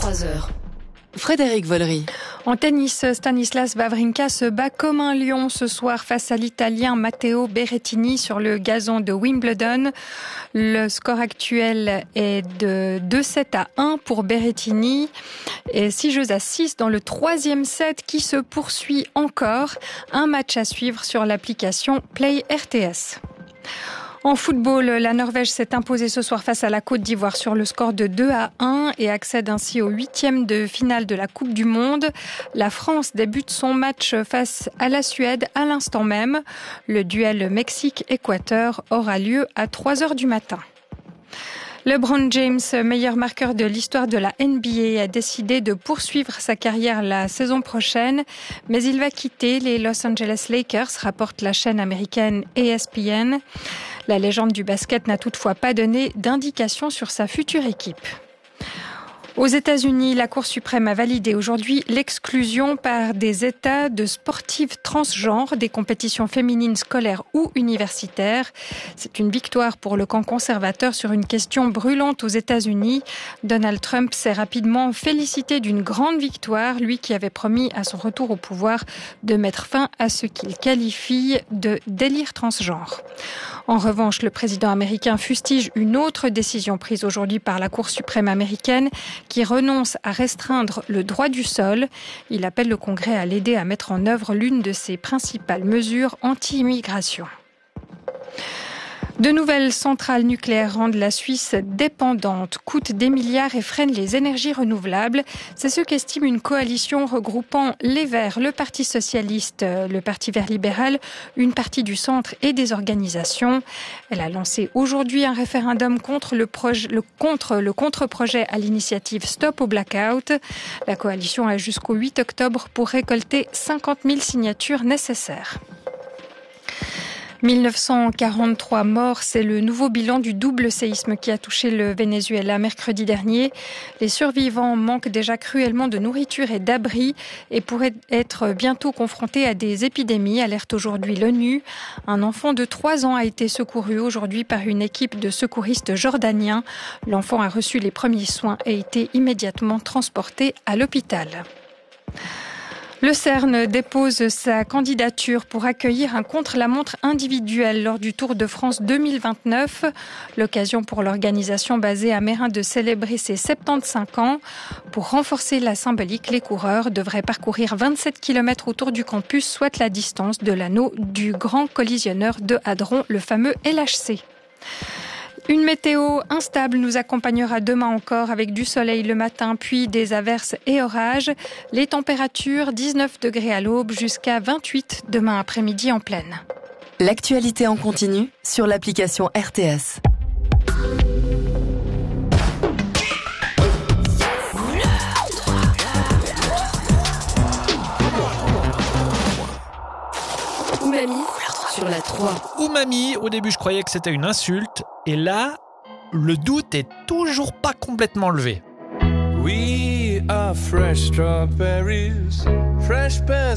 23h. Frédéric Vollery. En tennis, Stanislas Wawrinka se bat comme un lion ce soir face à l'Italien Matteo Berrettini sur le gazon de Wimbledon. Le score actuel est de 2-7-1 pour Berrettini et 6-6 dans le troisième set qui se poursuit encore. Un match à suivre sur l'application Play RTS. En football, la Norvège s'est imposée ce soir face à la Côte d'Ivoire sur le score de 2-1 et accède ainsi au 8e de finale de la Coupe du Monde. La France débute son match face à la Suède à l'instant même. Le duel Mexique-Équateur aura lieu à 3h du matin. LeBron James, meilleur marqueur de l'histoire de la NBA, a décidé de poursuivre sa carrière la saison prochaine, mais il va quitter les Los Angeles Lakers, rapporte la chaîne américaine ESPN. La légende du basket n'a toutefois pas donné d'indication sur sa future équipe. Aux États-Unis, la Cour suprême a validé aujourd'hui l'exclusion par des États de sportives transgenres des compétitions féminines scolaires ou universitaires. C'est une victoire pour le camp conservateur sur une question brûlante aux États-Unis. Donald Trump s'est rapidement félicité d'une grande victoire, lui qui avait promis à son retour au pouvoir de mettre fin à ce qu'il qualifie de délire transgenre. En revanche, le président américain fustige une autre décision prise aujourd'hui par la Cour suprême américaine qui renonce à restreindre le droit du sol. Il appelle le Congrès à l'aider à mettre en œuvre l'une de ses principales mesures anti-immigration. De nouvelles centrales nucléaires rendent la Suisse dépendante, coûtent des milliards et freinent les énergies renouvelables. C'est ce qu'estime une coalition regroupant les Verts, le Parti socialiste, le Parti vert libéral, une partie du centre et des organisations. Elle a lancé aujourd'hui un référendum contre le contre-projet à l'initiative Stop au Blackout. La coalition a jusqu'au 8 octobre pour récolter 50 000 signatures nécessaires. 1943 morts, c'est le nouveau bilan du double séisme qui a touché le Venezuela mercredi dernier. Les survivants manquent déjà cruellement de nourriture et d'abri et pourraient être bientôt confrontés à des épidémies, alerte aujourd'hui l'ONU. Un enfant de 3 ans a été secouru aujourd'hui par une équipe de secouristes jordaniens. L'enfant a reçu les premiers soins et a été immédiatement transporté à l'hôpital. Le CERN dépose sa candidature pour accueillir un contre-la-montre individuel lors du Tour de France 2029. L'occasion pour l'organisation basée à Meyrin de célébrer ses 75 ans. Pour renforcer la symbolique, les coureurs devraient parcourir 27 km autour du campus, soit la distance de l'anneau du grand collisionneur de Hadron, le fameux LHC. Une météo instable nous accompagnera demain encore avec du soleil le matin, puis des averses et orages. Les températures 19 degrés à l'aube jusqu'à 28 demain après-midi en pleine. L'actualité en continu sur l'application RTS. Umami sur la 3. Umami, au début je croyais que c'était une insulte, et là, le doute est toujours pas complètement levé. We are fresh strawberries, fresh